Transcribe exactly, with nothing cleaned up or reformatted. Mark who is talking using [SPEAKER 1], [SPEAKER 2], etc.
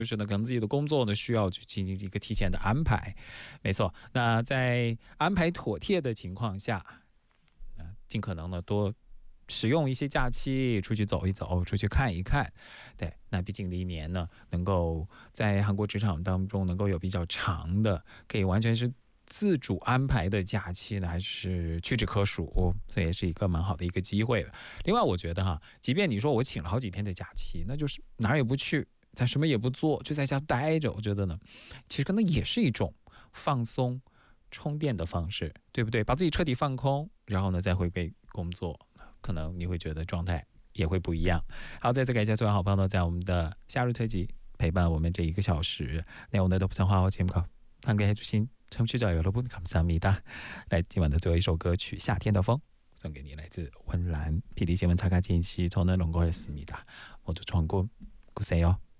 [SPEAKER 1] 就是呢，可能自己的工作呢需要去进行一个提前的安排，没错。那在安排妥帖的情况下，啊，尽可能的多使用一些假期，出去走一走，出去看一看。对，那毕竟的一年呢，能够在韩国职场当中能够有比较长的，可以完全是自主安排的假期呢，还是屈指可数，这也是一个蛮好的一个机会的。另外，我觉得哈，即便你说我请了好几天的假期，那就是哪儿也不去。咱什么也不做，就在家待着，我觉得呢，其实可能也是一种放松、充电的方式，对不对？把自己彻底放空，然后呢再回归工作，可能你会觉得状态也会不一样。好，再次感谢所有好朋友在我们的夏日特辑陪伴我们这一个小时。那我们的不话我节目함께해주신 청취자 여러분 감사합니다。来，今晚的最后一首歌曲《夏天的风》送给你，来自温岚。피디新闻查卡金西저는 런거였습니다。모두 좋은 꿈 꾸세요。